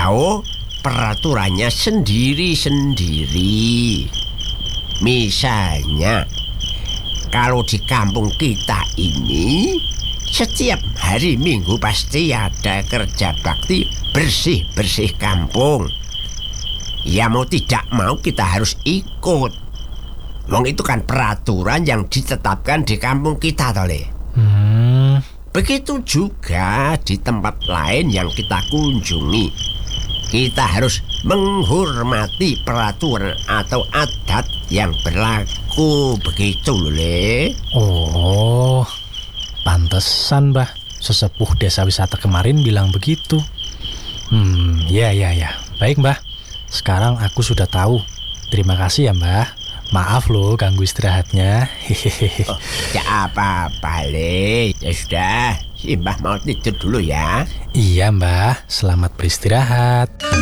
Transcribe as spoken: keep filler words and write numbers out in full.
Lah oh, peraturannya sendiri-sendiri. Misalnya, kalau di kampung kita ini, setiap hari Minggu pasti ada kerja bakti bersih-bersih kampung. Ya mau tidak mau kita harus ikut. Wong itu kan peraturan yang ditetapkan di kampung kita, tole. Hmm. Begitu juga di tempat lain yang kita kunjungi. Kita harus menghormati peraturan atau adat yang berlaku. Begitu, Le. Oh, pantesan, Mbah. Sesepuh desa wisata kemarin bilang begitu. Hmm, ya, ya, ya. Baik, Mbah. Sekarang aku sudah tahu. Terima kasih ya, Mbah. Maaf loh ganggu istirahatnya. Hehehe. Oh, ya apa-apa, Le. Ya sudah, si Mbah mau tidur dulu ya. Iya, Mbah. Selamat beristirahat.